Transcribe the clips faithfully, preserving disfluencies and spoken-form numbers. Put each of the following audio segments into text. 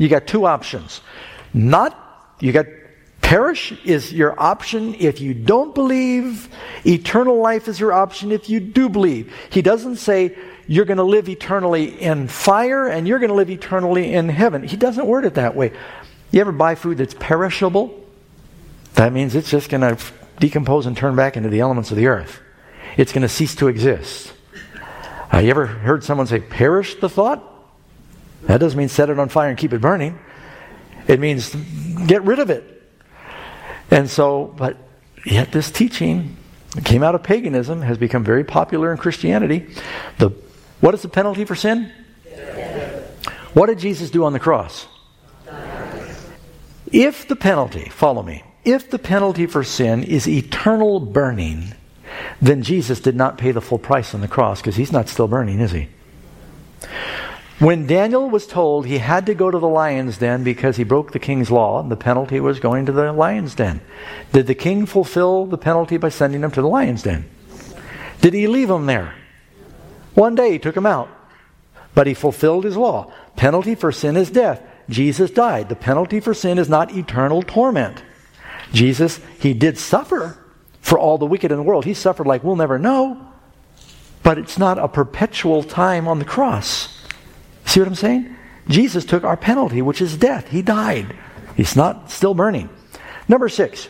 You got two options. Not, you got perish is your option if you don't believe. Eternal life is your option if you do believe. He doesn't say you're going to live eternally in fire and you're going to live eternally in heaven. He doesn't word it that way. You ever buy food that's perishable? That means it's just going to decompose and turn back into the elements of the earth. It's going to cease to exist. Uh, you ever heard someone say, perish the thought? That doesn't mean set it on fire and keep it burning. It means get rid of it. And so, but yet this teaching that came out of paganism has become very popular in Christianity. The what is the penalty for sin? Death. What did Jesus do on the cross? Death. If the penalty, follow me, if the penalty for sin is eternal burning, then Jesus did not pay the full price on the cross, because he's not still burning, is he? When Daniel was told he had to go to the lion's den because he broke the king's law, and the penalty was going to the lion's den, did the king fulfill the penalty by sending him to the lion's den? Did he leave him there? One day he took him out, but he fulfilled his law. Penalty for sin is death. Jesus died. The penalty for sin is not eternal torment. Jesus, he did suffer for all the wicked in the world. He suffered like we'll never know, but it's not a perpetual time on the cross. See what I'm saying? Jesus took our penalty, which is death. He died. He's not still burning. Number six.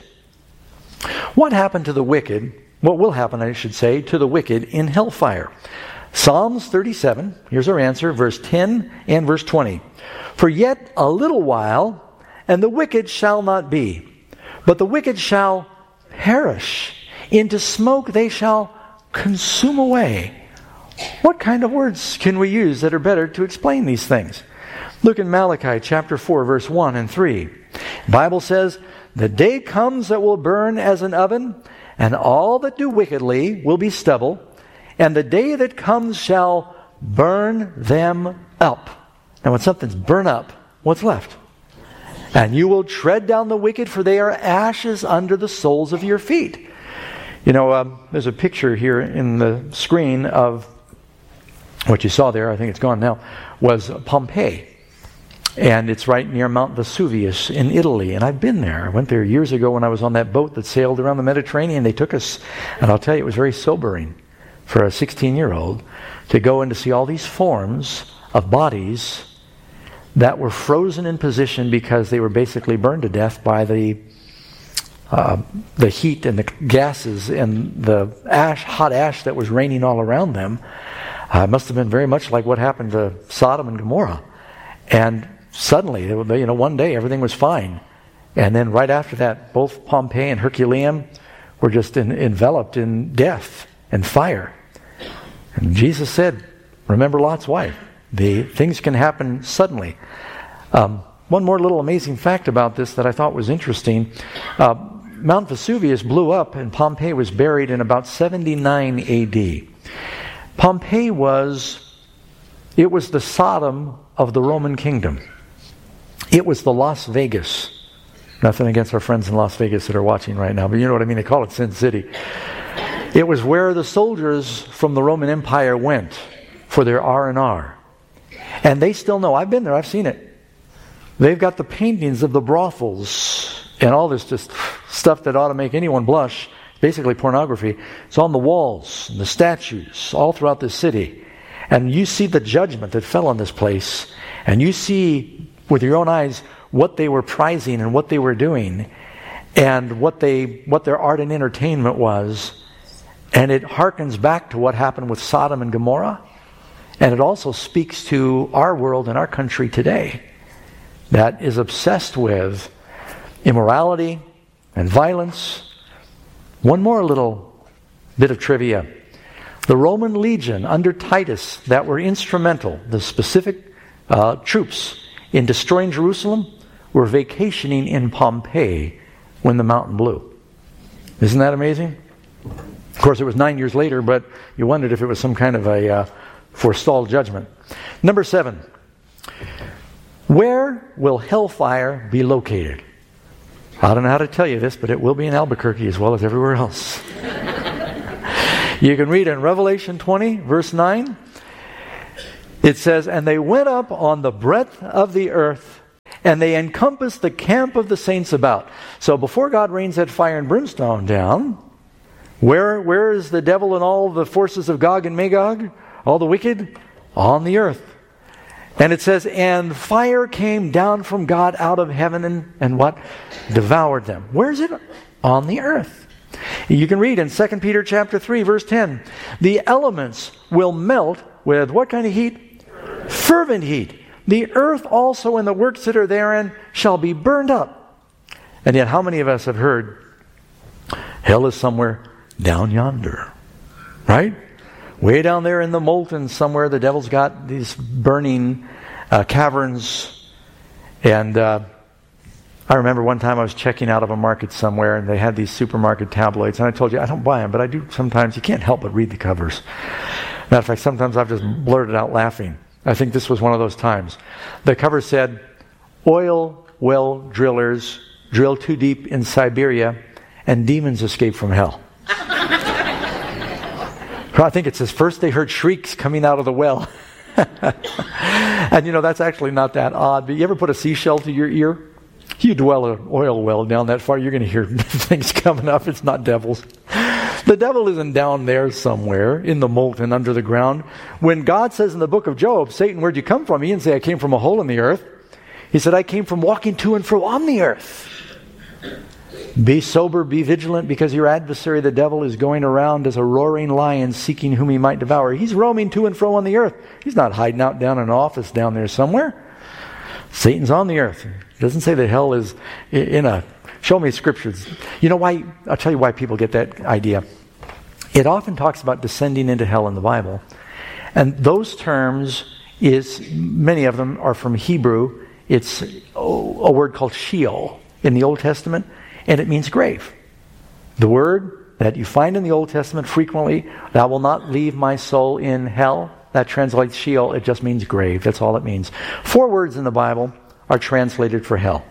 What happened to the wicked? What will happen, I should say, to the wicked in hellfire? Psalms thirty-seven, here's our answer, verse ten and verse twenty. For yet a little while, and the wicked shall not be, but the wicked shall perish. Into smoke they shall consume away. What kind of words can we use that are better to explain these things? Look in Malachi chapter four, verse one and three. The Bible says, the day comes that will burn as an oven, and all that do wickedly will be stubble, and the day that comes shall burn them up. Now when something's burn up, what's left? And you will tread down the wicked, for they are ashes under the soles of your feet. You know, um, there's a picture here in the screen of what you saw there, I think it's gone now, was Pompeii. And it's right near Mount Vesuvius in Italy. And I've been there. I went there years ago when I was on that boat that sailed around the Mediterranean. They took us, and I'll tell you, it was very sobering for a sixteen-year-old to go and to see all these forms of bodies that were frozen in position because they were basically burned to death by the uh, the heat and the gases and the ash, hot ash that was raining all around them. Uh, it must have been very much like what happened to Sodom and Gomorrah. And suddenly, you know, one day everything was fine. And then right after that, both Pompeii and Herculaneum were just in, enveloped in death and fire. And Jesus said, remember Lot's wife. The things can happen suddenly. Um, one more little amazing fact about this that I thought was interesting. Uh, Mount Vesuvius blew up and Pompeii was buried in about seventy-nine A D. Pompeii was, it was the Sodom of the Roman kingdom. It was the Las Vegas. Nothing against our friends in Las Vegas that are watching right now, but you know what I mean. They call it Sin City. It was where the soldiers from the Roman Empire went for their R and R. And they still know. I've been there. I've seen it. They've got the paintings of the brothels and all this just stuff that ought to make anyone blush. Basically pornography. It's on the walls and the statues all throughout the city. And you see the judgment that fell on this place. And you see with your own eyes what they were prizing and what they were doing. And what they what their art and entertainment was. And it harkens back to what happened with Sodom and Gomorrah. And it also speaks to our world and our country today that is obsessed with immorality and violence. One more little bit of trivia. The Roman legion under Titus that were instrumental, the specific uh, troops in destroying Jerusalem, were vacationing in Pompeii when the mountain blew. Isn't that amazing? Of course, it was nine years later, but you wondered if it was some kind of a uh, forestalled judgment. Number seven. Where will hellfire be located? I don't know how to tell you this, but it will be in Albuquerque as well as everywhere else. You can read in Revelation twenty, verse nine. It says, and they went up on the breadth of the earth and they encompass the camp of the saints about. So before God rains that fire and brimstone down, where where is the devil and all the forces of Gog and Magog, all the wicked? On the earth. And it says, and fire came down from God out of heaven and, and what? Devoured them. Where is it? On the earth. You can read in Second Peter chapter three, verse ten. The elements will melt with what kind of heat? Fervent heat. The earth also and the works that are therein shall be burned up. And yet how many of us have heard hell is somewhere down yonder? Right? Way down there in the molten somewhere, the devil's got these burning uh, caverns. And uh, I remember one time I was checking out of a market somewhere, and they had these supermarket tabloids. And I told you, I don't buy them, but I do sometimes. You can't help but read the covers. Matter of fact, sometimes I've just blurted out laughing. I think this was one of those times. The cover said, oil well drillers drill too deep in Siberia, and demons escape from hell. I think it says, first they heard shrieks coming out of the well. And you know, that's actually not that odd. But you ever put a seashell to your ear? You dwell an oil well down that far, you're going to hear things coming up. It's not devils. The devil isn't down there somewhere in the molten under the ground. When God says in the book of Job, Satan, where'd you come from? He didn't say, I came from a hole in the earth. He said, I came from walking to and fro on the earth. Be sober, be vigilant, because your adversary, the devil, is going around as a roaring lion seeking whom he might devour. He's roaming to and fro on the earth. He's not hiding out down in an office down there somewhere. Satan's on the earth. It doesn't say that hell is in a... Show me scriptures. You know why? I'll tell you why people get that idea. It often talks about descending into hell in the Bible. And those terms, is many of them are from Hebrew. It's a word called Sheol in the Old Testament. And it means grave. The word that you find in the Old Testament frequently, thou will not leave my soul in hell. That translates Sheol. It just means grave. That's all it means. Four words in the Bible are translated for hell.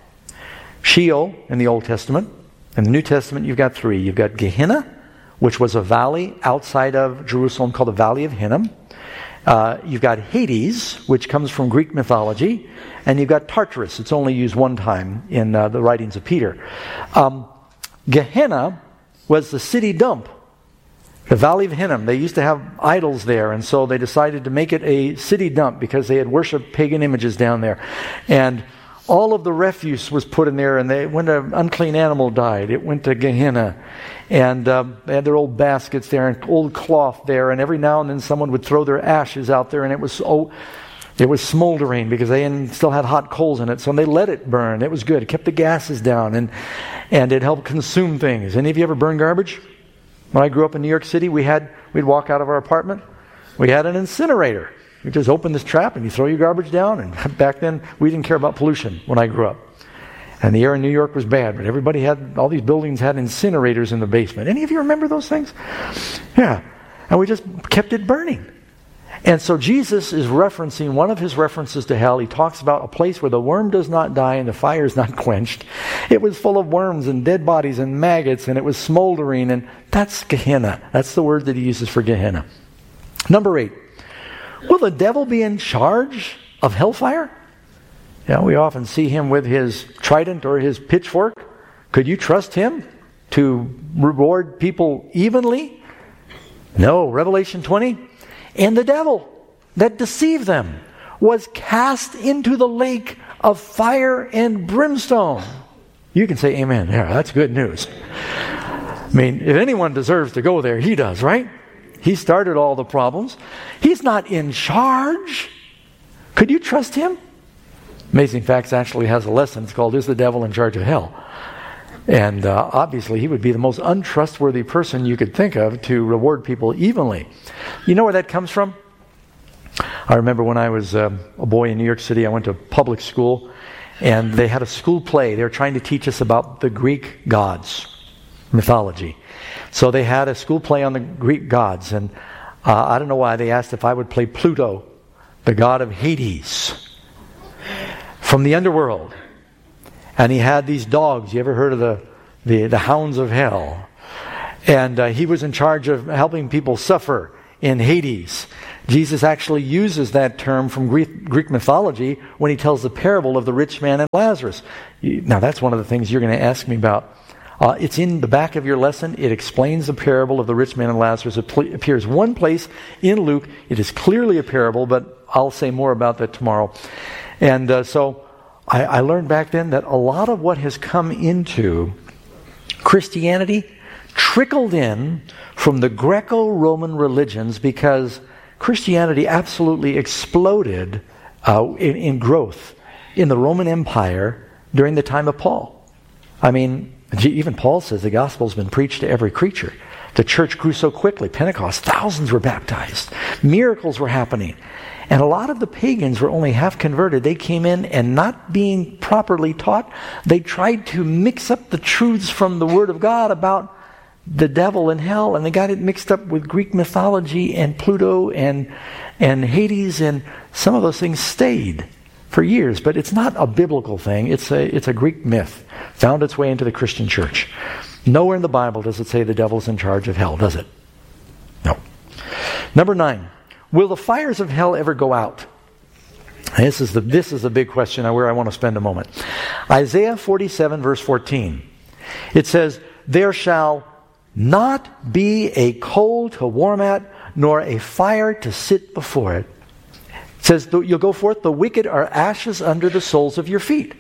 Sheol in the Old Testament. In the New Testament, you've got three. You've got Gehenna, which was a valley outside of Jerusalem called the Valley of Hinnom. Uh, you've got Hades, which comes from Greek mythology, and you've got Tartarus. It's only used one time in uh, the writings of Peter. Um, Gehenna was the city dump, the Valley of Hinnom. They used to have idols there, and so they decided to make it a city dump because they had worshipped pagan images down there. And all of the refuse was put in there, and they, when an unclean animal died, it went to Gehenna. And um, they had their old baskets there and old cloth there, and every now and then someone would throw their ashes out there, and it was oh, it was smoldering because they still had hot coals in it. So they let it burn. It was good. It kept the gases down, and and it helped consume things. Any of you ever burn garbage? When I grew up in New York City, we had we'd walk out of our apartment. We had an incinerator. You just open this trap and you throw your garbage down. And back then, we didn't care about pollution when I grew up. And the air in New York was bad, but everybody had, all these buildings had incinerators in the basement. Any of you remember those things? Yeah. And we just kept it burning. And so Jesus is referencing, one of his references to hell, he talks about a place where the worm does not die and the fire is not quenched. It was full of worms and dead bodies and maggots, and it was smoldering, and that's Gehenna. That's the word that he uses for Gehenna. Number eight. Will the devil be in charge of hellfire? Yeah, we often see him with his trident or his pitchfork. Could you trust him to reward people evenly? No. Revelation twenty. And the devil that deceived them was cast into the lake of fire and brimstone. You can say amen. Yeah, that's good news. I mean, if anyone deserves to go there, he does, right? He started all the problems. He's not in charge. Could you trust him? Amazing Facts actually has a lesson. It's called, Is the Devil in Charge of Hell? And uh, obviously he would be the most untrustworthy person you could think of to reward people evenly. You know where that comes from? I remember when I was uh, a boy in New York City, I went to public school, and they had a school play. They were trying to teach us about the Greek gods, mythology. So they had a school play on the Greek gods, and uh, I don't know why they asked if I would play Pluto, the god of Hades, from the underworld. And he had these dogs. You ever heard of the the, the hounds of hell? And uh, he was in charge of helping people suffer in Hades. Jesus actually uses that term from Greek, Greek mythology when he tells the parable of the rich man and Lazarus. Now, that's one of the things you're going to ask me about. Uh, it's in the back of your lesson. It explains the parable of the rich man and Lazarus. It pl- appears one place in Luke. It is clearly a parable, but I'll say more about that tomorrow. And uh, so I, I learned back then that a lot of what has come into Christianity trickled in from the Greco-Roman religions, because Christianity absolutely exploded uh, in, in growth in the Roman Empire during the time of Paul. I mean, even Paul says the gospel's been preached to every creature. The church grew so quickly. Pentecost, thousands were baptized. Miracles were happening. And a lot of the pagans were only half converted. They came in and, not being properly taught, they tried to mix up the truths from the Word of God about the devil and hell, and they got it mixed up with Greek mythology and Pluto and and Hades, and some of those things stayed for years. But it's not a biblical thing. It's a it's a Greek myth. Found its way into the Christian church. Nowhere in the Bible does it say the devil's in charge of hell, does it? No. Number nine. Will the fires of hell ever go out? This is the this is the big question where I want to spend a moment. Isaiah forty-seven, verse fourteen. It says, "There shall not be a coal to warm at, nor a fire to sit before it." It says, "You'll go forth, the wicked are ashes under the soles of your feet."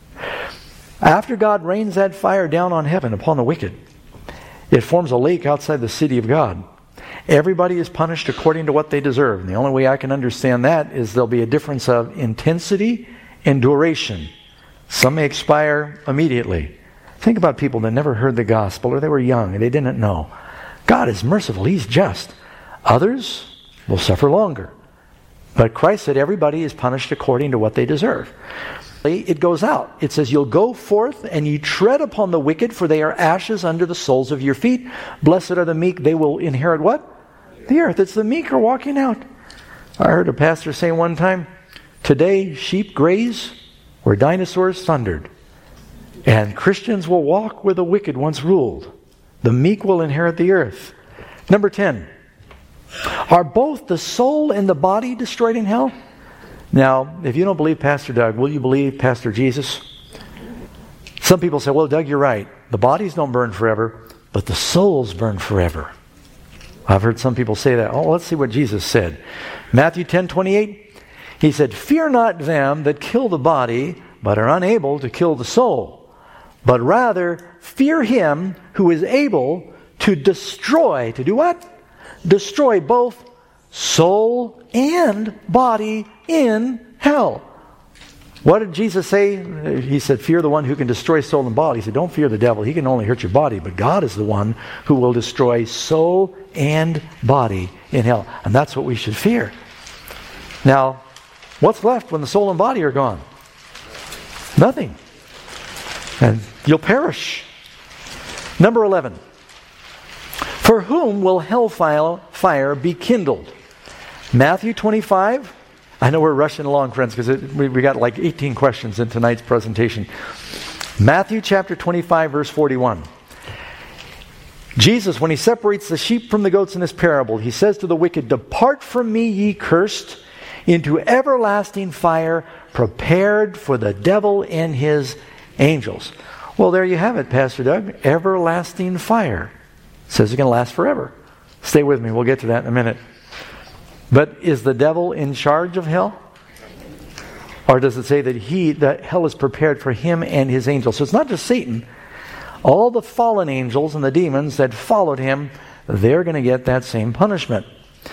After God rains that fire down on heaven upon the wicked, it forms a lake outside the city of God. Everybody is punished according to what they deserve. And the only way I can understand that is there'll be a difference of intensity and duration. Some may expire immediately. Think about people that never heard the gospel, or they were young and they didn't know. God is merciful. He's just. Others will suffer longer. But Christ said everybody is punished according to what they deserve. It goes out. It says, "You'll go forth and ye tread upon the wicked, for they are ashes under the soles of your feet. Blessed are the meek, they will inherit" what? The earth. It's the meek are walking out. I heard a pastor say one time, "Today sheep graze where dinosaurs thundered. And Christians will walk where the wicked once ruled. The meek will inherit the earth." Number ten. Are both the soul and the body destroyed in hell? Now, if you don't believe Pastor Doug, will you believe Pastor Jesus? Some people say, "Well, Doug, you're right. The bodies don't burn forever, but the souls burn forever." I've heard some people say that. Oh, let's see what Jesus said. Matthew ten twenty-eight. He said, "Fear not them that kill the body, but are unable to kill the soul. But rather fear him who is able to destroy," to do what? Destroy both soul and body in hell. What did Jesus say? He said, "Fear the one who can destroy soul and body." He said, "Don't fear the devil. He can only hurt your body, but God is the one who will destroy soul and body in hell." And that's what we should fear. Now, what's left when the soul and body are gone? Nothing. And you'll perish. Number eleven. For whom will hellfire be kindled? Matthew twenty-five. I know we're rushing along, friends, because we, we got like eighteen questions in tonight's presentation. Matthew chapter twenty-five, verse forty-one. Jesus, when he separates the sheep from the goats in this parable, he says to the wicked, "Depart from me, ye cursed, into everlasting fire, prepared for the devil and his angels." Well, there you have it, Pastor Doug. Everlasting fire. It says it's going to last forever. Stay with me. We'll get to that in a minute. But is the devil in charge of hell? Or does it say that he, that hell is prepared for him and his angels? So it's not just Satan. All the fallen angels and the demons that followed him, they're going to get that same punishment.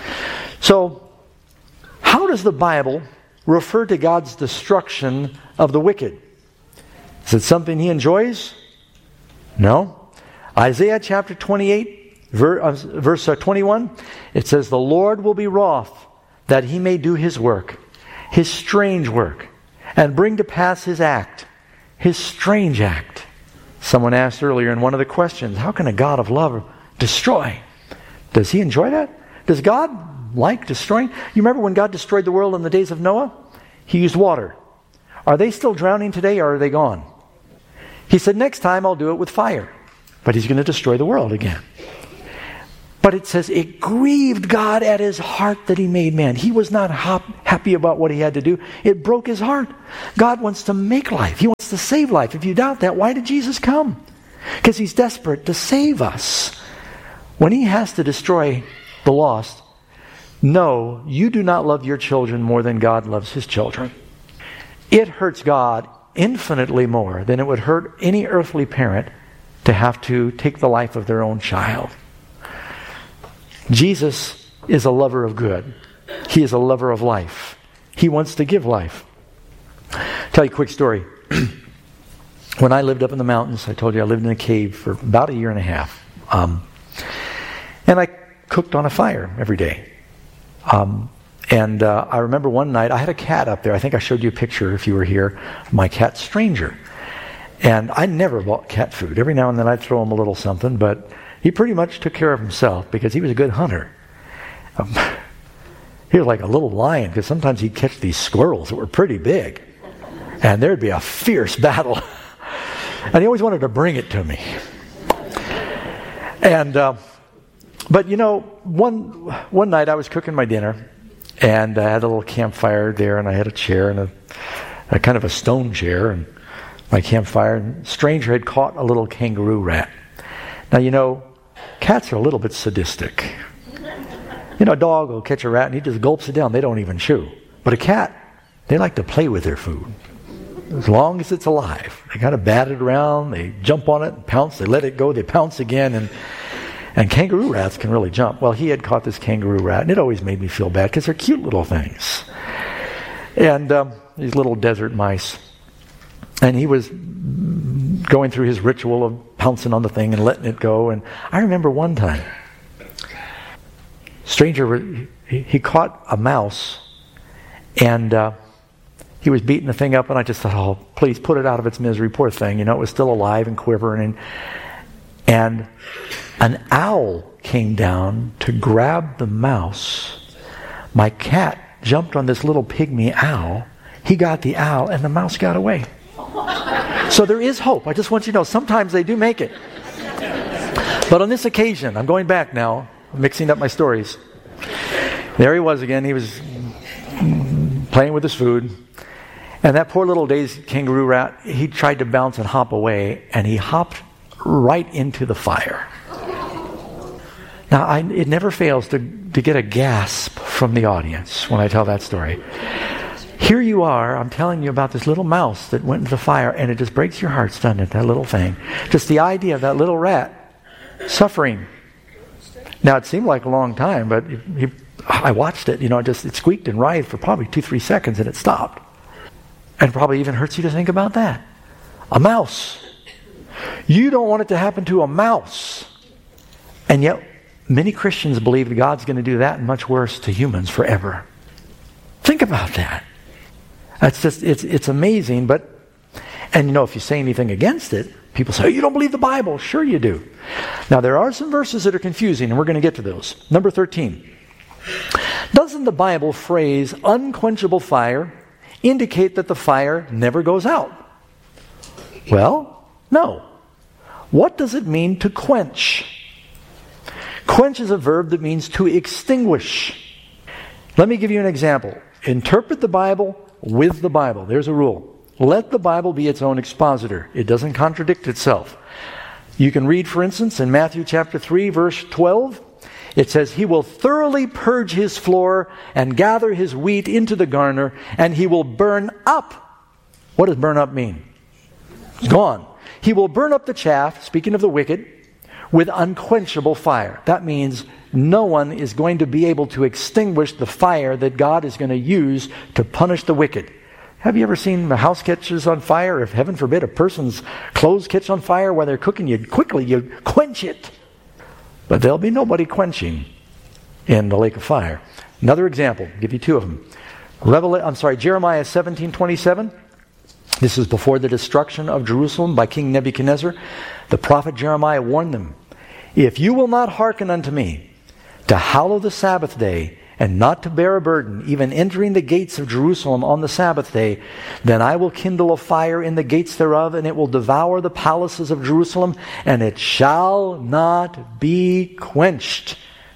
So, how does the Bible refer to God's destruction of the wicked? Is it something he enjoys? No. Isaiah chapter twenty-eight, verse twenty-one, it says, "The Lord will be wroth, that he may do his work, his strange work, and bring to pass his act, his strange act." Someone asked earlier in one of the questions, how can a God of love destroy? Does he enjoy that? Does God like destroying? You remember when God destroyed the world in the days of Noah? He used water. Are they still drowning today, or are they gone? He said, next time I'll do it with fire. But he's going to destroy the world again. But it says it grieved God at his heart that he made man. He was not hop- happy about what he had to do. It broke his heart. God wants to make life. He wants to save life. If you doubt that, why did Jesus come? Because he's desperate to save us. When he has to destroy the lost, no, you do not love your children more than God loves his children. It hurts God infinitely more than it would hurt any earthly parent to have to take the life of their own child. Jesus is a lover of good. He is a lover of life. He wants to give life. I'll tell you a quick story. When I lived up in the mountains, I told you I lived in a cave for about a year and a half. Um, and I cooked on a fire every day. Um, and uh, I remember one night, I had a cat up there. I think I showed you a picture if you were here. My cat, Stranger. And I never bought cat food. Every now and then I'd throw him a little something, but he pretty much took care of himself because he was a good hunter. Um, he was like a little lion because sometimes he'd catch these squirrels that were pretty big. And there'd be a fierce battle. And he always wanted to bring it to me. And, uh, but you know, one one night I was cooking my dinner, and I had a little campfire there, and I had a chair and a, a kind of a stone chair, and my campfire. And Stranger had caught a little kangaroo rat. Now, you know, cats are a little bit sadistic. You know, a dog will catch a rat and he just gulps it down. They don't even chew. But a cat, they like to play with their food. As long as it's alive. They kind of bat it around, they jump on it and pounce, they let it go, they pounce again, and and kangaroo rats can really jump. Well, he had caught this kangaroo rat, and it always made me feel bad because they're cute little things. And um, these little desert mice. And he was going through his ritual of pouncing on the thing and letting it go. And I remember one time, Stranger, he, he caught a mouse, and uh, he was beating the thing up, and I just thought, oh, please put it out of its misery, poor thing. You know, it was still alive and quivering. And, and an owl came down to grab the mouse. My cat jumped on this little pygmy owl. He got the owl, and the mouse got away. So there is hope. I just want you to know, sometimes they do make it. But on this occasion, I'm going back now, mixing up my stories. There he was again. He was playing with his food. And that poor little dazed kangaroo rat, he tried to bounce and hop away, and he hopped right into the fire. Now, I, it never fails to, to get a gasp from the audience when I tell that story. Here you are, I'm telling you about this little mouse that went into the fire, and it just breaks your heart, doesn't it, that little thing? Just the idea of that little rat suffering. Now, it seemed like a long time, but he, he, I watched it, you know, it just it squeaked and writhed for probably two, three seconds, and it stopped. And it probably even hurts you to think about that. A mouse. You don't want it to happen to a mouse. And yet, many Christians believe that God's going to do that and much worse to humans forever. Think about that. That's just, it's it's amazing, but, and you know, if you say anything against it, people say, oh, you don't believe the Bible. Sure you do. Now, there are some verses that are confusing, and we're going to get to those. Number thirteen. Doesn't the Bible phrase unquenchable fire indicate that the fire never goes out? Well, no. What does it mean to quench? Quench is a verb that means to extinguish. Let me give you an example. Interpret the Bible with the Bible. There's a rule. Let the Bible be its own expositor. It doesn't contradict itself. You can read, for instance, in Matthew chapter three, verse twelve, it says, he will thoroughly purge his floor and gather his wheat into the garner, and he will burn up. What does burn up mean? It's gone. He will burn up the chaff, speaking of the wicked, with unquenchable fire. That means no one is going to be able to extinguish the fire that God is going to use to punish the wicked. Have you ever seen a house catches on fire? If, heaven forbid, a person's clothes catch on fire while they're cooking, you quickly, you quench it. But there'll be nobody quenching in the lake of fire. Another example, I'll give you two of them. Revela- I'm sorry, Jeremiah seventeen twenty-seven. This is before the destruction of Jerusalem by King Nebuchadnezzar. The prophet Jeremiah warned them, if you will not hearken unto me, to hallow the Sabbath day, and not to bear a burden, even entering the gates of Jerusalem on the Sabbath day, then I will kindle a fire in the gates thereof, and it will devour the palaces of Jerusalem, and it shall not be quenched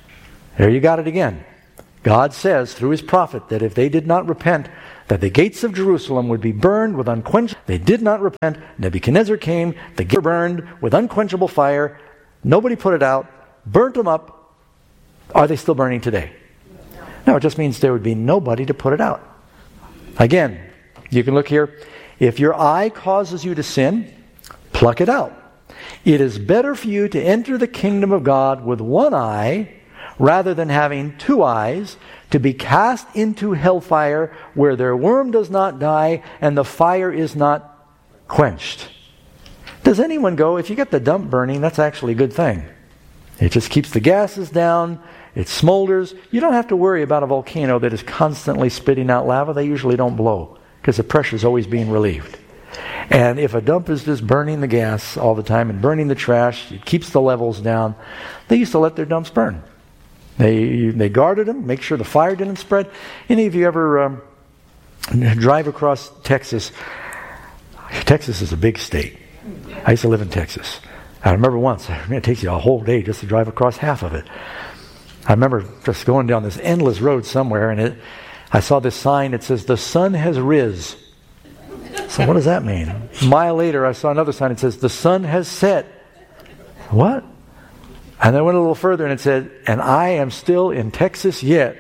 There you got it again. God says through his prophet that if they did not repent, that the gates of Jerusalem would be burned with unquenchable. They did not repent. Nebuchadnezzar came. The gates were burned with unquenchable fire. Nobody put it out. Burnt them up. Are they still burning today? No, it just means there would be nobody to put it out. Again, you can look here. If your eye causes you to sin, pluck it out. It is better for you to enter the kingdom of God with one eye rather than having two eyes, to be cast into hellfire where their worm does not die and the fire is not quenched. Does anyone go, if you get the dump burning, that's actually a good thing. It just keeps the gases down, it smolders. You don't have to worry about a volcano that is constantly spitting out lava. They usually don't blow because the pressure is always being relieved. And if a dump is just burning the gas all the time and burning the trash, it keeps the levels down. They used to let their dumps burn. They they guarded them, make sure the fire didn't spread. Any of you ever um, drive across Texas? Texas is a big state. I used to live in Texas. I remember once, I mean, it takes you a whole day just to drive across half of it. I remember just going down this endless road somewhere, and it, I saw this sign that says, "The sun has riz." So what does that mean? A mile later, I saw another sign that says, "The sun has set." What? And then I went a little further and it said, "And I am still in Texas yet."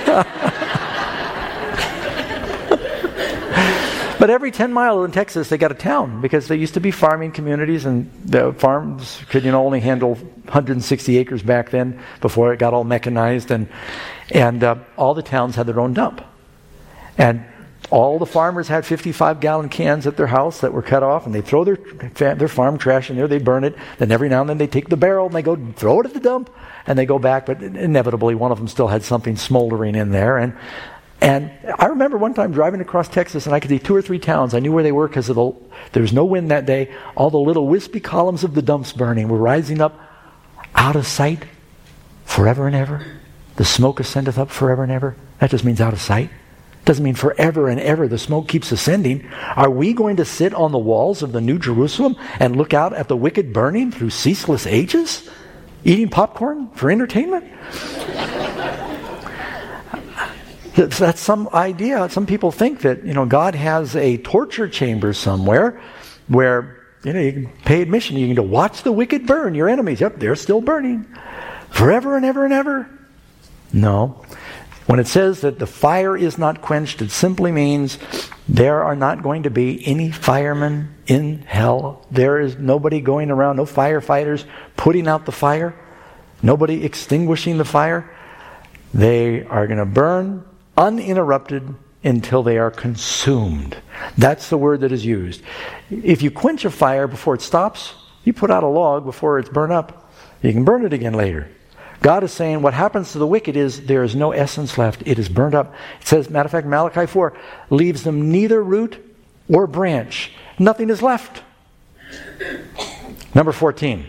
But every ten miles in Texas, they got a town because they used to be farming communities, and the farms could, you know, only handle one hundred sixty acres back then before it got all mechanized, and and uh, all the towns had their own dump, and all the farmers had fifty-five gallon cans at their house that were cut off, and they throw their their farm trash in there, they burn it, then every now and then they take the barrel and they go throw it at the dump, and they go back, but inevitably one of them still had something smoldering in there. And and I remember one time driving across Texas, and I could see two or three towns. I knew where they were because of the, there was no wind that day. All the little wispy columns of the dumps burning were rising up out of sight forever and ever. The smoke ascendeth up forever and ever. That just means out of sight. Doesn't mean forever and ever the smoke keeps ascending. Are we going to sit on the walls of the New Jerusalem and look out at the wicked burning through ceaseless ages? Eating popcorn for entertainment? That's some idea. Some people think that, you know, God has a torture chamber somewhere where, you know, you can pay admission. You can go watch the wicked burn, your enemies. Yep, they're still burning. Forever and ever and ever. No. When it says that the fire is not quenched, it simply means there are not going to be any firemen in hell. There is nobody going around, no firefighters putting out the fire, nobody extinguishing the fire. They are going to burn uninterrupted until they are consumed. That's the word that is used. If you quench a fire before it stops, you put out a log before it's burned up. You can burn it again later. God is saying what happens to the wicked is there is no essence left. It is burned up. It says, matter of fact, Malachi four leaves them neither root or branch. Nothing is left. Number fourteen.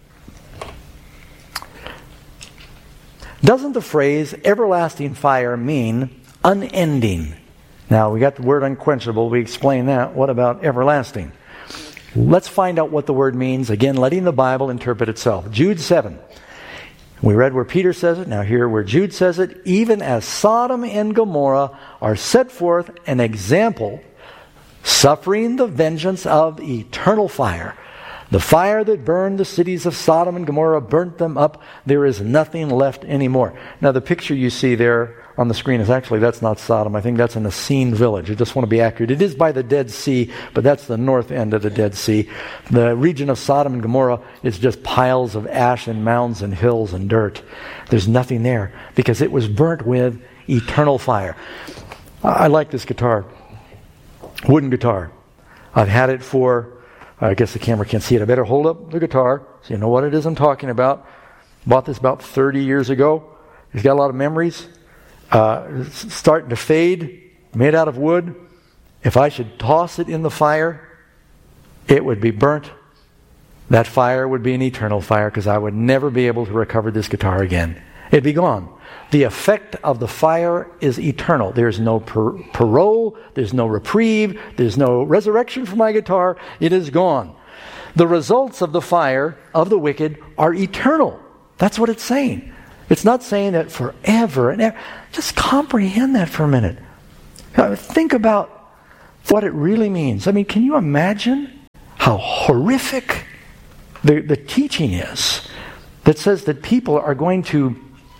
Doesn't the phrase everlasting fire mean unending? Now, we got the word unquenchable. We explained that. What about everlasting? Let's find out what the word means. Again, letting the Bible interpret itself. Jude seven. We read where Peter says it. Now here where Jude says it. Even as Sodom and Gomorrah are set forth an example, suffering the vengeance of eternal fire. The fire that burned the cities of Sodom and Gomorrah burnt them up. There is nothing left anymore. Now the picture you see there on the screen is actually, that's not Sodom. I think that's an Essene village. I just want to be accurate. It is by the Dead Sea, but that's the north end of the Dead Sea. The region of Sodom and Gomorrah is just piles of ash and mounds and hills and dirt. There's nothing there because it was burnt with eternal fire. I like this guitar. Wooden guitar. I've had it for, I guess the camera can't see it. I better hold up the guitar so you know what it is I'm talking about. Bought this about thirty years ago. It's got a lot of memories. Uh, it's starting to fade, made out of wood. If I should toss it in the fire, it would be burnt. That fire would be an eternal fire because I would never be able to recover this guitar again. It'd be gone. The effect of the fire is eternal. There's no par- parole, there's no reprieve, there's no resurrection for my guitar. It is gone. The results of the fire of the wicked are eternal. That's what it's saying. It's not saying that forever and ever. Just comprehend that for a minute. Think about what it really means. I mean, can you imagine how horrific the, the teaching is that says that people are going to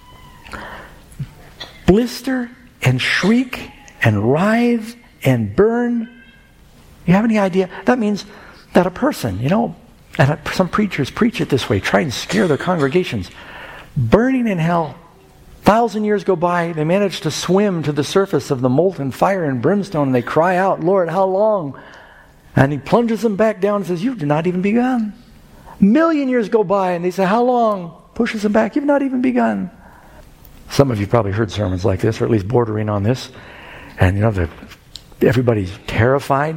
blister and shriek and writhe and burn? You have any idea? That means that a person, you know, and some preachers preach it this way, try and scare their congregations. Burning in hell, thousand years go by, they manage to swim to the surface of the molten fire and brimstone, and they cry out, Lord, how long? And he plunges them back down and says, you've not even begun. A million years go by, and they say, how long? Pushes them back, you've not even begun. Some of you probably heard sermons like this, or at least bordering on this. And you know, everybody's terrified.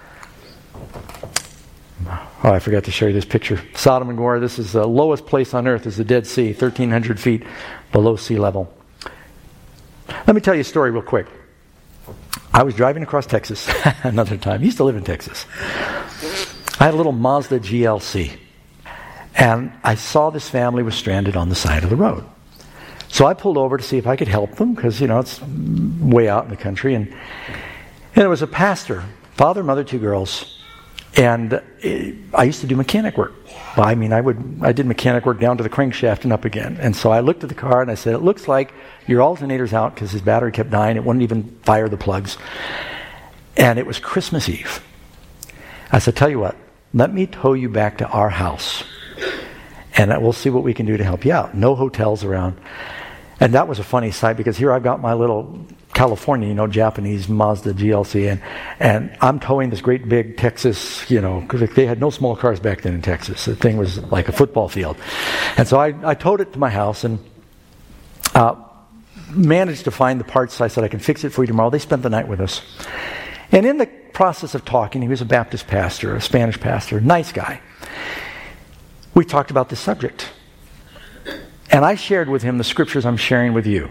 Oh, I forgot to show you this picture. Sodom and Gomorrah, this is the lowest place on earth, is the Dead Sea, thirteen hundred feet below sea level. Let me tell you a story real quick. I was driving across Texas another time. I used to live in Texas. I had a little Mazda G L C. And I saw this family was stranded on the side of the road. So I pulled over to see if I could help them, because, you know, it's way out in the country. And, and it was a pastor, father, mother, two girls. And it, I used to do mechanic work. Well, I mean, I would I did mechanic work down to the crankshaft and up again. And so I looked at the car and I said, it looks like your alternator's out because his battery kept dying. It wouldn't even fire the plugs. And it was Christmas Eve. I said, tell you what, let me tow you back to our house. And we'll see what we can do to help you out. No hotels around. And that was a funny sight, because here I've got my little California, you know, Japanese Mazda G L C, and, and I'm towing this great big Texas, you know, because they had no small cars back then in Texas. The thing was like a football field. And so I, I towed it to my house and uh, managed to find the parts. I said, I can fix it for you tomorrow. They spent the night with us. And in the process of talking, he was a Baptist pastor, a Spanish pastor, nice guy. We talked about this subject. And I shared with him the scriptures I'm sharing with you.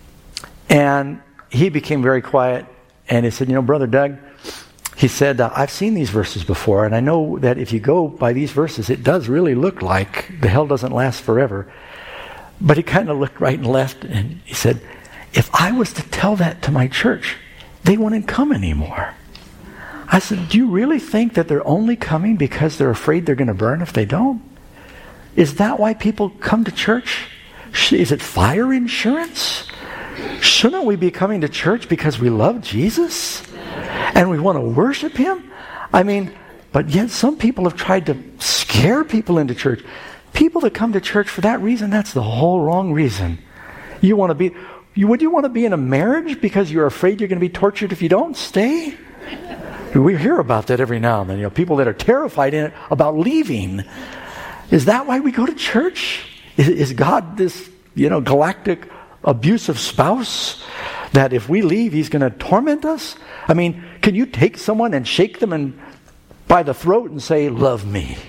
And he became very quiet, and he said, you know, Brother Doug, he said, uh, I've seen these verses before, and I know that if you go by these verses, it does really look like the hell doesn't last forever. But he kind of looked right and left, and he said, if I was to tell that to my church, they wouldn't come anymore. I said, do you really think that they're only coming because they're afraid they're going to burn if they don't? Is that why people come to church? Is it fire insurance? Shouldn't we be coming to church because we love Jesus and we want to worship Him? I mean, but yet some people have tried to scare people into church. People that come to church for that reason, that's the whole wrong reason. You want to be, you, would you want to be in a marriage because you're afraid you're going to be tortured if you don't stay? We hear about that every now and then. You know, people that are terrified in it about leaving. Is that why we go to church? Is, is God this, you know, galactic abusive spouse that if we leave, He's going to torment us? I mean, can you take someone and shake them and by the throat and say, love me?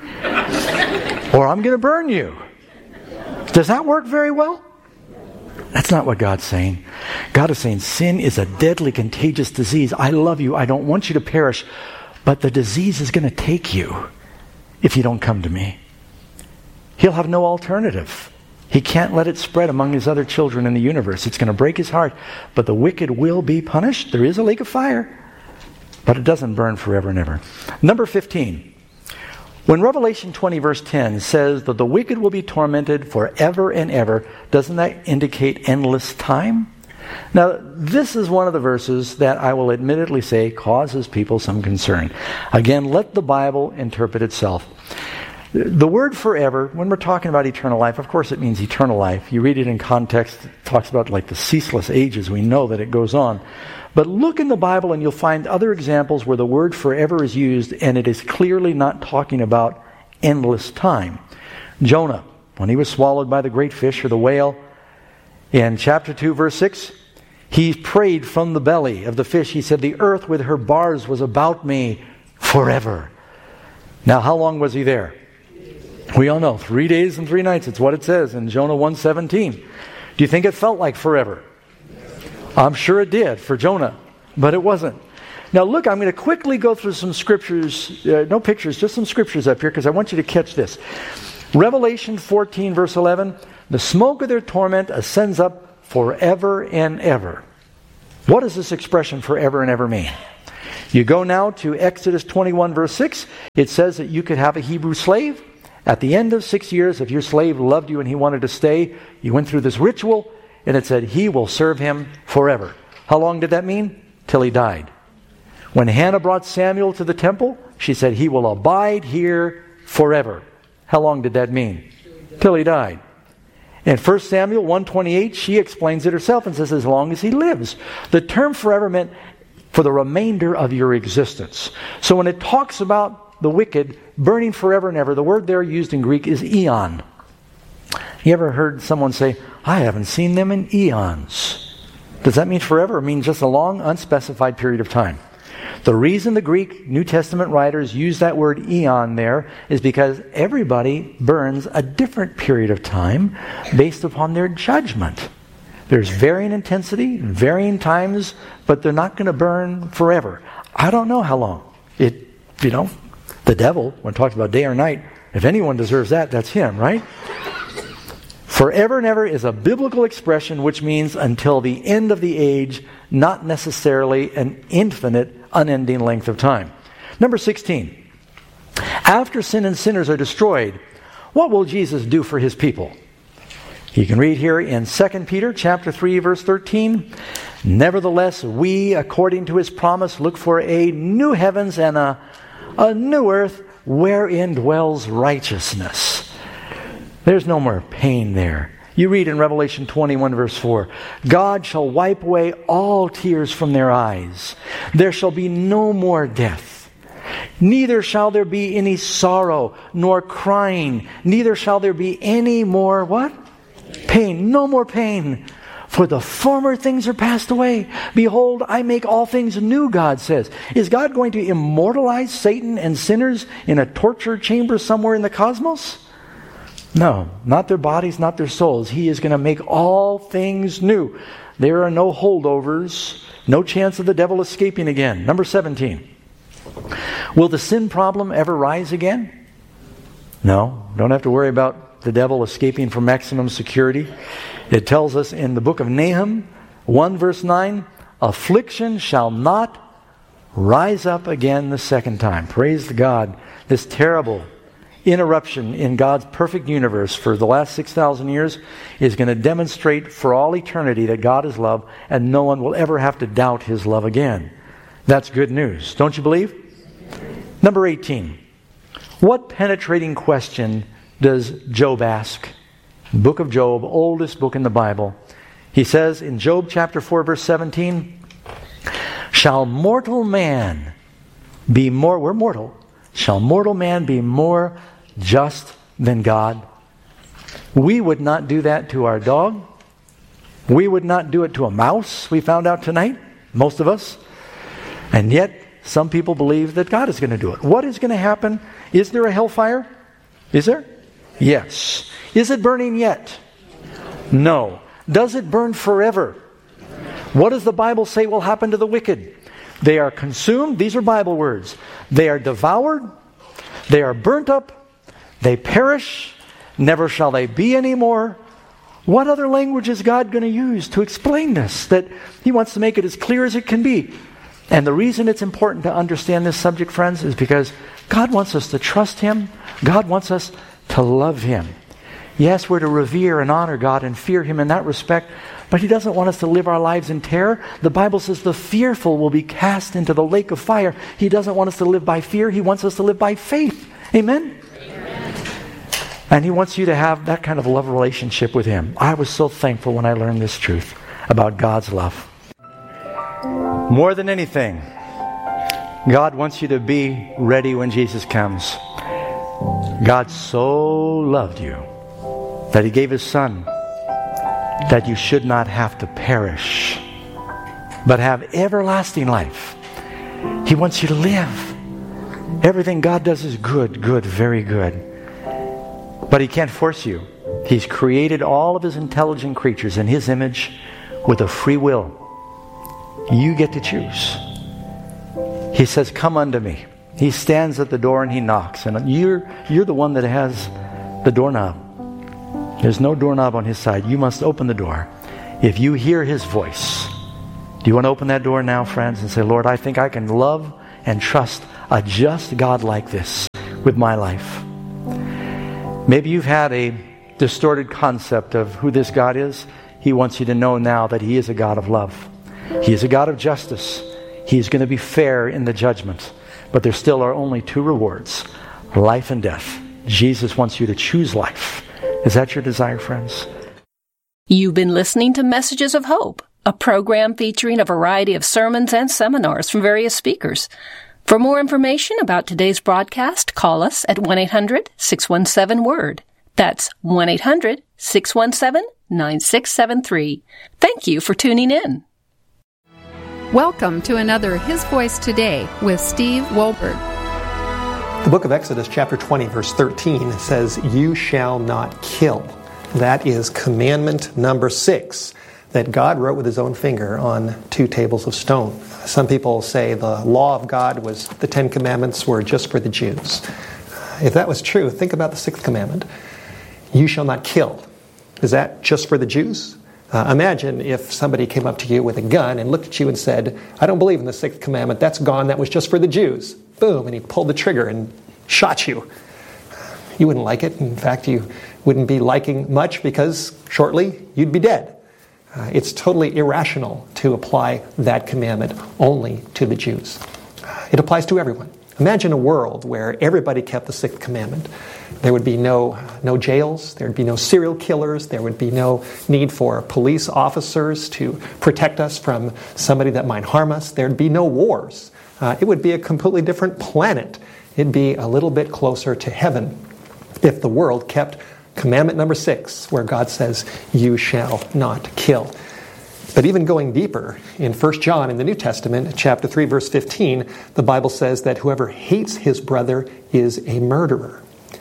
Or I'm going to burn you. Does that work very well? That's not what God's saying. God is saying sin is a deadly, contagious disease. I love you. I don't want you to perish. But the disease is going to take you if you don't come to me. He'll have no alternative. He can't let it spread among His other children in the universe. It's going to break His heart. But the wicked will be punished. There is a lake of fire. But it doesn't burn forever and ever. Number fifteen. When Revelation twenty verse ten says that the wicked will be tormented forever and ever, doesn't that indicate endless time? Now, this is one of the verses that I will admittedly say causes people some concern. Again, let the Bible interpret itself. The word forever, when we're talking about eternal life, of course it means eternal life. You read it in context, it talks about like the ceaseless ages. We know that it goes on. But look in the Bible and you'll find other examples where the word forever is used and it is clearly not talking about endless time. Jonah, when he was swallowed by the great fish or the whale, in chapter two, verse six, he prayed from the belly of the fish. He said, the earth with her bars was about me forever. Now, how long was he there? We all know, three days and three nights. It's what it says in Jonah one seventeen. Do you think it felt like forever? I'm sure it did for Jonah, but it wasn't. Now look, I'm going to quickly go through some scriptures, uh, no pictures, just some scriptures up here because I want you to catch this. Revelation fourteen, verse eleven, the smoke of their torment ascends up forever and ever. What does this expression forever and ever mean? You go now to Exodus twenty-one, verse six. It says that you could have a Hebrew slave. At the end of six years, if your slave loved you and he wanted to stay, you went through this ritual, and it said he will serve him forever. How long did that mean? Till he died. When Hannah brought Samuel to the temple, she said he will abide here forever. How long did that mean? Till he died. In First Samuel one twenty-eight, she explains it herself and says, as long as he lives. The term forever meant for the remainder of your existence. So when it talks about the wicked burning forever and ever, the word there used in Greek is eon. You ever heard someone say, I haven't seen them in eons? Does that mean forever or mean just a long, unspecified period of time? The reason the Greek New Testament writers use that word eon there is because everybody burns a different period of time based upon their judgment. There's varying intensity, varying times, but they're not going to burn forever. I don't know how long. It, you know, the devil, when talked about day or night, if anyone deserves that, that's him, right? Forever and ever is a biblical expression which means until the end of the age, not necessarily an infinite, unending length of time. Number sixteen. After sin and sinners are destroyed, what will Jesus do for his people? You can read here in Second Peter chapter three, verse thirteen. Nevertheless, we, according to his promise, look for a new heavens and a, a new earth wherein dwells righteousness. There's no more pain there. You read in Revelation twenty-one, verse four, God shall wipe away all tears from their eyes. There shall be no more death. Neither shall there be any sorrow, nor crying. Neither shall there be any more, what? Pain. No more pain. For the former things are passed away. Behold, I make all things new, God says. Is God going to immortalize Satan and sinners in a torture chamber somewhere in the cosmos? No, not their bodies, not their souls. He is going to make all things new. There are no holdovers, no chance of the devil escaping again. Number seventeen. Will the sin problem ever rise again? No, don't have to worry about the devil escaping from maximum security. It tells us in the book of Nahum, one verse nine, affliction shall not rise up again the second time. Praise God. This terrible interruption in God's perfect universe for the last six thousand years is going to demonstrate for all eternity that God is love, and no one will ever have to doubt his love again. That's good news. Don't you believe? Number eighteen. What penetrating question does Job ask? Book of Job, oldest book in the Bible. He says in Job chapter four, verse seventeen, shall mortal man be more, we're mortal, shall mortal man be more just than God? We would not do that to our dog. We would not do it to a mouse, we found out tonight, most of us. And yet, some people believe that God is going to do it. What is going to happen? Is there a hellfire? Is there? Yes. Is it burning yet? No. Does it burn forever? What does the Bible say will happen to the wicked? They are consumed. These are Bible words. They are devoured. They are burnt up. They perish. Never shall they be anymore. What other language is God going to use to explain this? That He wants to make it as clear as it can be. And the reason it's important to understand this subject, friends, is because God wants us to trust Him. God wants us to love Him. Yes, we're to revere and honor God and fear Him in that respect, but He doesn't want us to live our lives in terror. The Bible says the fearful will be cast into the lake of fire. He doesn't want us to live by fear. He wants us to live by faith. Amen? Amen. And He wants you to have that kind of love relationship with Him. I was so thankful when I learned this truth about God's love. More than anything, God wants you to be ready when Jesus comes. God so loved you that He gave His Son, that you should not have to perish, but have everlasting life. He wants you to live. Everything God does is good, good, very good. But He can't force you. He's created all of His intelligent creatures in His image with a free will. You get to choose. He says, come unto me. He stands at the door and He knocks. And you're, you're the one that has the doorknob. There's no doorknob on his side. You must open the door. If you hear his voice, do you want to open that door now, friends, and say, Lord, I think I can love and trust a just God like this with my life. Maybe you've had a distorted concept of who this God is. He wants you to know now that he is a God of love. He is a God of justice. He's going to be fair in the judgment. But there still are only two rewards, life and death. Jesus wants you to choose life. Is that your desire, friends? You've been listening to Messages of Hope, a program featuring a variety of sermons and seminars from various speakers. For more information about today's broadcast, call us at one eight hundred six one seven word. That's one eight hundred six one seven nine six seven three. Thank you for tuning in. Welcome to another His Voice Today with Steve Wohlberg. The book of Exodus, chapter twenty, verse thirteen, says, "You shall not kill." That is commandment number six that God wrote with his own finger on two tables of stone. Some people say the law of God was, the Ten Commandments were just for the Jews. If that was true, think about the sixth commandment. You shall not kill. Is that just for the Jews? Uh, imagine if somebody came up to you with a gun and looked at you and said, I don't believe in the sixth commandment, that's gone, that was just for the Jews. Boom, and he pulled the trigger and shot you. You wouldn't like it. In fact, you wouldn't be liking much because shortly you'd be dead. Uh, it's totally irrational to apply that commandment only to the Jews. Uh, it applies to everyone. Imagine a world where everybody kept the sixth commandment. There would be no, no jails, there would be no serial killers, there would be no need for police officers to protect us from somebody that might harm us, there would be no wars. Uh, it would be a completely different planet. It'd be a little bit closer to heaven if the world kept commandment number six, where God says, you shall not kill. But even going deeper, in First John in the New Testament, chapter three, verse fifteen, the Bible says that whoever hates his brother is a murderer.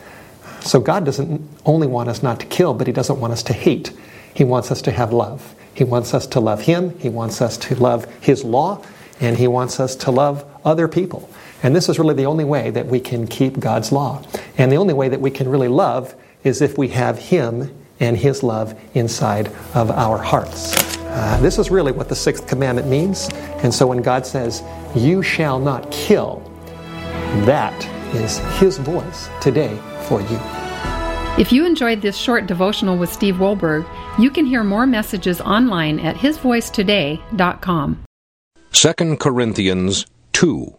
So God doesn't only want us not to kill, but he doesn't want us to hate. He wants us to have love. He wants us to love him. He wants us to love his law. And he wants us to love other people. And this is really the only way that we can keep God's law. And the only way that we can really love is if we have him and his love inside of our hearts. Uh, this is really what the sixth commandment means. And so when God says, you shall not kill, that is his voice today for you. If you enjoyed this short devotional with Steve Wohlberg, you can hear more messages online at his voice today dot com. Second Corinthians two.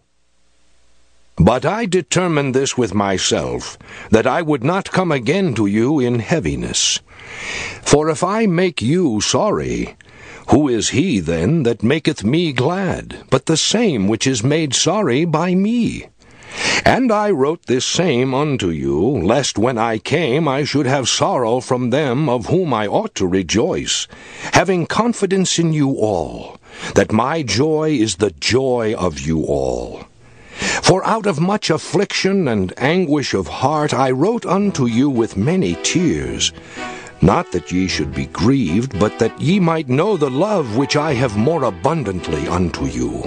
But I determined this with myself, that I would not come again to you in heaviness. For if I make you sorry, who is he then that maketh me glad, but the same which is made sorry by me? And I wrote this same unto you, lest when I came I should have sorrow from them of whom I ought to rejoice, having confidence in you all, that my joy is the joy of you all. For out of much affliction and anguish of heart I wrote unto you with many tears, not that ye should be grieved, but that ye might know the love which I have more abundantly unto you.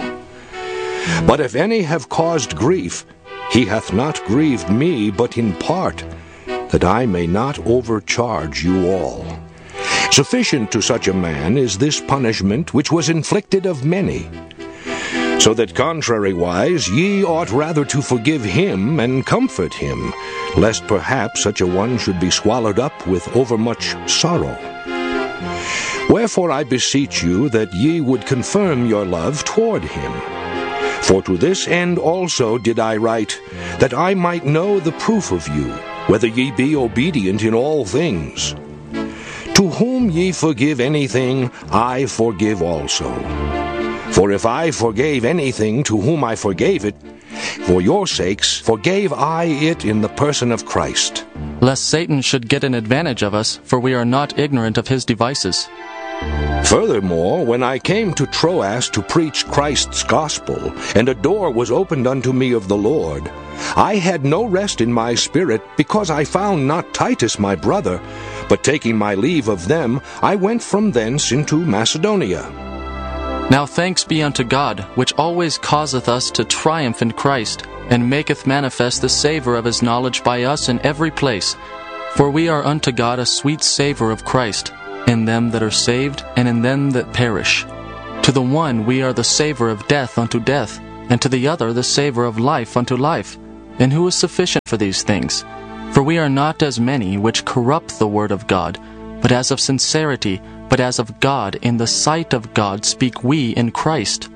But if any have caused grief, he hath not grieved me, but in part, that I may not overcharge you all. Sufficient to such a man is this punishment which was inflicted of many. So that contrariwise ye ought rather to forgive him and comfort him, lest perhaps such a one should be swallowed up with overmuch sorrow. Wherefore I beseech you that ye would confirm your love toward him. For to this end also did I write, that I might know the proof of you, whether ye be obedient in all things. To whom ye forgive anything, I forgive also. For if I forgave anything to whom I forgave it, for your sakes forgave I it in the person of Christ. Lest Satan should get an advantage of us, for we are not ignorant of his devices. Furthermore, when I came to Troas to preach Christ's gospel, and a door was opened unto me of the Lord, I had no rest in my spirit, because I found not Titus my brother, but taking my leave of them, I went from thence into Macedonia. Now thanks be unto God, which always causeth us to triumph in Christ, and maketh manifest the savour of his knowledge by us in every place. For we are unto God a sweet savour of Christ, in them that are saved, and in them that perish. To the one we are the savour of death unto death, and to the other the savour of life unto life. And who is sufficient for these things? For we are not as many which corrupt the word of God, but as of sincerity, but as of God, in the sight of God speak we in Christ.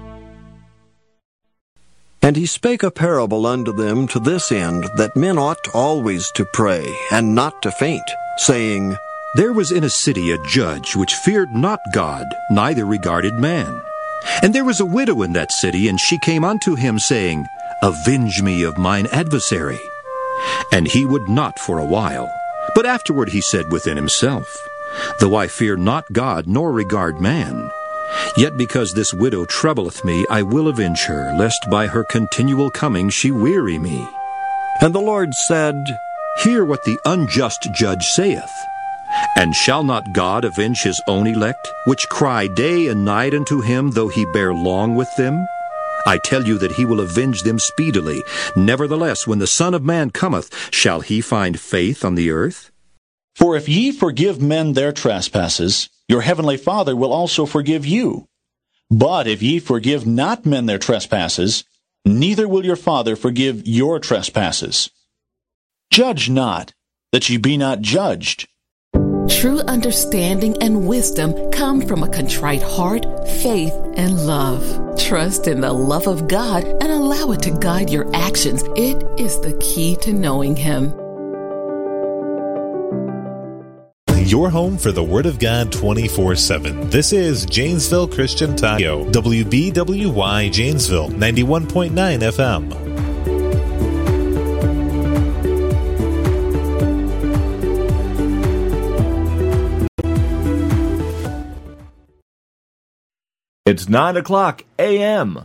And he spake a parable unto them to this end, that men ought always to pray, and not to faint, saying, There was in a city a judge which feared not God, neither regarded man. And there was a widow in that city, and she came unto him, saying, Avenge me of mine adversary. And he would not for a while. But afterward he said within himself, Though I fear not God, nor regard man, yet because this widow troubleth me, I will avenge her, lest by her continual coming she weary me. And the Lord said, Hear what the unjust judge saith. And shall not God avenge his own elect, which cry day and night unto him, though he bear long with them? I tell you that he will avenge them speedily. Nevertheless, when the Son of Man cometh, shall he find faith on the earth? For if ye forgive men their trespasses, your heavenly Father will also forgive you. But if ye forgive not men their trespasses, neither will your Father forgive your trespasses. Judge not, that ye be not judged. True understanding and wisdom come from a contrite heart, faith, and love. Trust in the love of God and allow it to guide your actions. It is the key to knowing Him. Your home for the Word of God twenty-four seven. This is Janesville Christian Tayo, W B W Y Janesville, ninety-one point nine F M. It's nine o'clock a m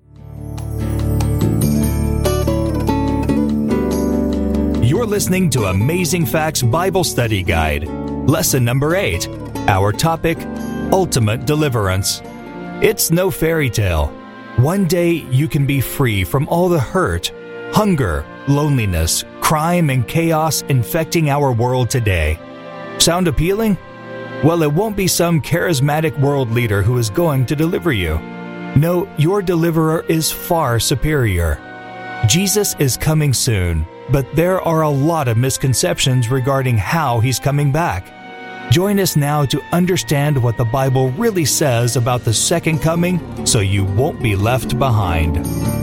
You're listening to Amazing Facts Bible Study Guide. Lesson number eight. Our topic, Ultimate Deliverance. It's no fairy tale. One day you can be free from all the hurt, hunger, loneliness, crime, and chaos infecting our world today. Sound appealing? Well, it won't be some charismatic world leader who is going to deliver you. No, your deliverer is far superior. Jesus is coming soon, but there are a lot of misconceptions regarding how He's coming back. Join us now to understand what the Bible really says about the second coming so you won't be left behind.